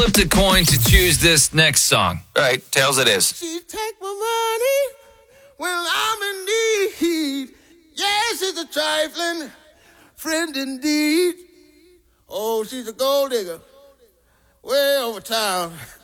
Flipped a coin to choose this next song. All right, tails it is. She take my money when I'm in need. Yes, she's a trifling friend indeed. Oh, she's a gold digger way over town.